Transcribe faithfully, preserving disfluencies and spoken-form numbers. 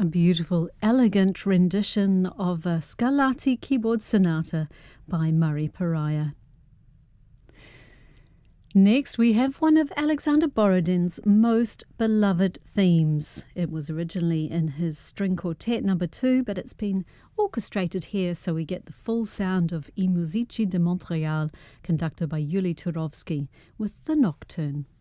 A beautiful, elegant rendition of a Scarlatti keyboard sonata by Murray Pariah. Next, we have one of Alexander Borodin's most beloved themes. It was originally in his string quartet number two, but it's been orchestrated here so we get the full sound of I Musici de Montréal, conducted by Yuli Turovsky, with the Nocturne.